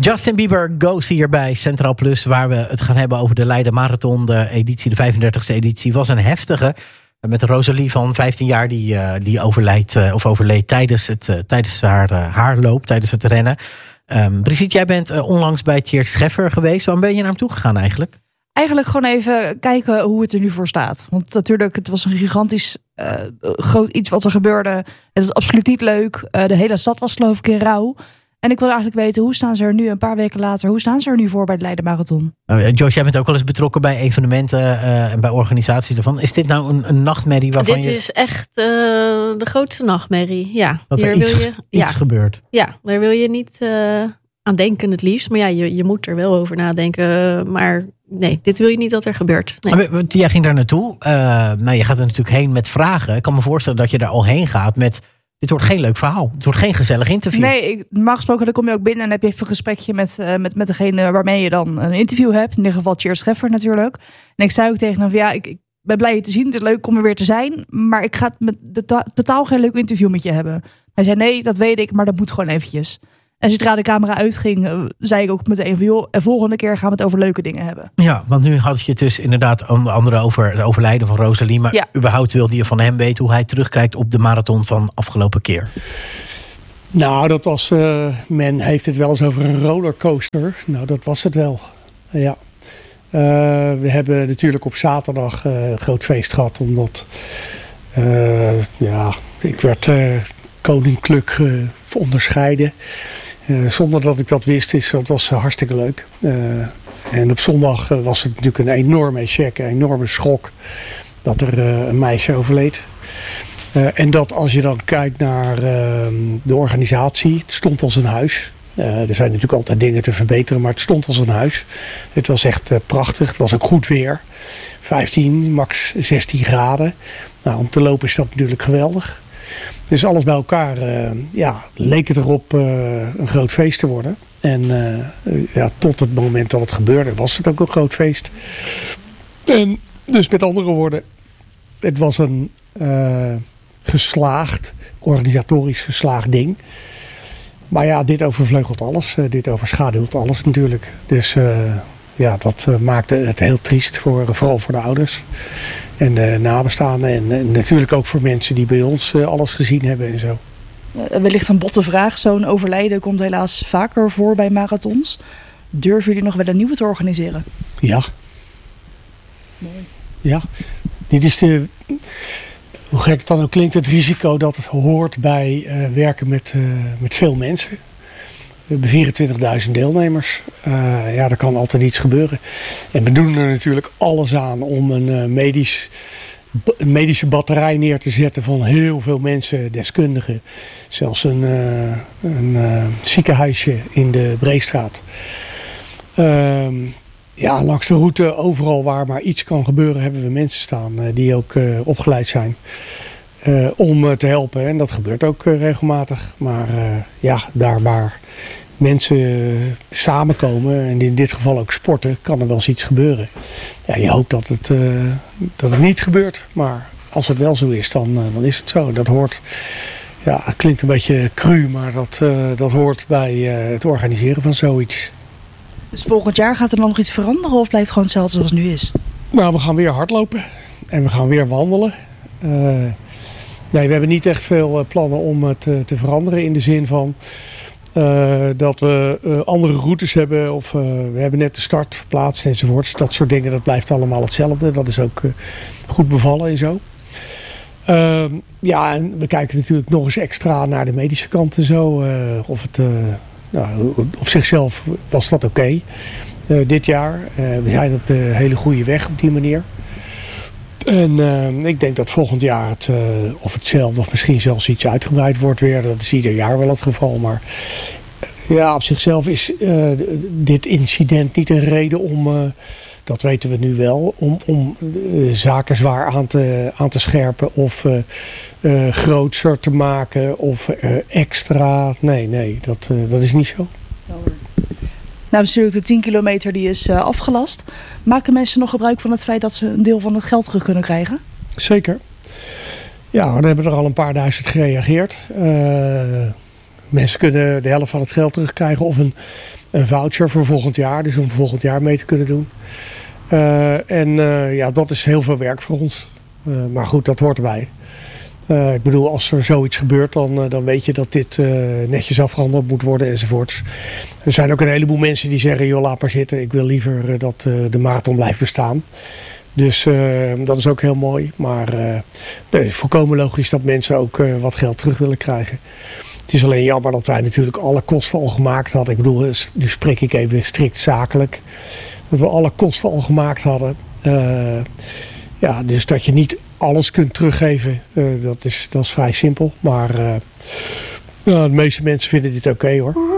Justin Bieber Goes hier bij Centraal Plus, waar we het gaan hebben over de Leiden Marathon. De editie, de 35e editie, was een heftige. Met Rosalie van 15 jaar die overleed tijdens haar loop, tijdens het rennen. Brigitte, jij bent onlangs bij Tjeerd Scheffer geweest. Waarom ben je naar hem toe gegaan eigenlijk? Eigenlijk gewoon even kijken hoe het er nu voor staat. Want natuurlijk, het was een gigantisch groot iets wat er gebeurde. Het is absoluut niet leuk. De hele stad was geloof ik in rouw. En ik wil eigenlijk weten, hoe staan ze er nu een paar weken later? Hoe staan ze er nu voor bij de Leiden Marathon? Joyce, jij bent ook wel eens betrokken bij evenementen en bij organisaties ervan. Is dit nou een nachtmerrie waarvan dit is echt de grootste nachtmerrie. Ja, dat er iets gebeurt? Ja, daar wil je niet aan denken het liefst. Maar ja, je moet er wel over nadenken. Maar nee, dit wil je niet dat er gebeurt. Nee. Jij ging daar naartoe. Je gaat er natuurlijk heen met vragen. Ik kan me voorstellen dat je daar al heen gaat met... Dit wordt geen leuk verhaal. Het wordt geen gezellig interview. Nee, normaal gesproken dan kom je ook binnen en heb je even een gesprekje met degene waarmee je dan een interview hebt. In ieder geval Tjeerd Scheffer natuurlijk. En ik zei ook tegen hem, ik ben blij je te zien. Het is leuk om er weer te zijn. Maar ik ga totaal geen leuk interview met je hebben. Hij zei, nee, dat weet ik, maar dat moet gewoon eventjes. En zodra de camera uitging, zei ik ook meteen van... en volgende keer gaan we het over leuke dingen hebben. Ja, want nu had je het dus inderdaad onder andere over het overlijden van Rosalie. Maar überhaupt wilde je van hem weten hoe hij terugkijkt op de marathon van afgelopen keer. Nou, dat was... men heeft het wel eens over een rollercoaster. Nou, dat was het wel. Ja. We hebben natuurlijk op zaterdag een groot feest gehad. Omdat... ik werd koninklijk onderscheiden. Zonder dat ik dat wist, dat was hartstikke leuk. En op zondag was het natuurlijk een enorme échec, een enorme schok dat er een meisje overleed. En dat als je dan kijkt naar de organisatie, het stond als een huis. Er zijn natuurlijk altijd dingen te verbeteren, maar het stond als een huis. Het was echt prachtig, het was ook goed weer. 15, max 16 graden. Nou, om te lopen is dat natuurlijk geweldig. Dus alles bij elkaar leek het erop een groot feest te worden. En tot het moment dat het gebeurde was het ook een groot feest. En dus met andere woorden, het was een organisatorisch geslaagd ding. Maar ja, dit overvleugelt alles. Dit overschaduwt alles natuurlijk. Dus dat maakte het heel triest, vooral voor de ouders. En de nabestaanden en natuurlijk ook voor mensen die bij ons alles gezien hebben en zo. Wellicht een botte vraag. Zo'n overlijden komt helaas vaker voor bij marathons. Durven jullie nog wel een nieuwe te organiseren? Ja. Mooi. Ja. Dit is hoe gek het dan ook klinkt, het risico dat het hoort bij werken met veel mensen. We hebben 24.000 deelnemers. Er kan altijd iets gebeuren. En we doen er natuurlijk alles aan om een medische batterij neer te zetten van heel veel mensen, deskundigen. Zelfs een ziekenhuisje in de Breestraat. Langs de route, overal waar maar iets kan gebeuren, hebben we mensen staan die ook opgeleid zijn. Om te helpen. En dat gebeurt ook regelmatig. Maar daar waar mensen samenkomen en in dit geval ook sporten, kan er wel eens iets gebeuren. Ja, je hoopt dat het niet gebeurt. Maar als het wel zo is, dan is het zo. Dat hoort, het klinkt een beetje cru, maar dat hoort bij het organiseren van zoiets. Dus volgend jaar gaat er dan nog iets veranderen of blijft het gewoon hetzelfde zoals het nu is? Nou, we gaan weer hardlopen en we gaan weer wandelen. Nee, we hebben niet echt veel plannen om het te veranderen in de zin van dat we andere routes hebben of we hebben net de start verplaatst enzovoorts. Dat soort dingen, dat blijft allemaal hetzelfde. Dat is ook goed bevallen en zo. En we kijken natuurlijk nog eens extra naar de medische kant en zo. Of het op zichzelf was dat oké dit jaar. We zijn op de hele goede weg op die manier. En ik denk dat volgend jaar het of hetzelfde of misschien zelfs iets uitgebreid wordt weer. Dat is ieder jaar wel het geval. Maar op zichzelf is dit incident niet een reden om, dat weten we nu wel, om zaken zwaar aan te scherpen of grootser te maken of extra. Nee, dat is niet zo. Nou, natuurlijk de 10 kilometer die is afgelast. Maken mensen nog gebruik van het feit dat ze een deel van het geld terug kunnen krijgen? Zeker. Ja, we hebben er al een paar duizend gereageerd. Mensen kunnen de helft van het geld terugkrijgen of een voucher voor volgend jaar. Dus om volgend jaar mee te kunnen doen. Dat is heel veel werk voor ons. Maar goed, dat hoort erbij. Ik bedoel, als er zoiets gebeurt, dan weet je dat dit netjes afgehandeld moet worden enzovoorts. Er zijn ook een heleboel mensen die zeggen, joh, laat maar zitten. Ik wil liever dat de marathon blijft bestaan. Dus dat is ook heel mooi. Maar volkomen logisch dat mensen ook wat geld terug willen krijgen. Het is alleen jammer dat wij natuurlijk alle kosten al gemaakt hadden. Ik bedoel, nu spreek ik even strikt zakelijk. Dat we alle kosten al gemaakt hadden. Dus dat je niet alles kunt teruggeven, dat is vrij simpel. Maar de meeste mensen vinden dit oké, hoor.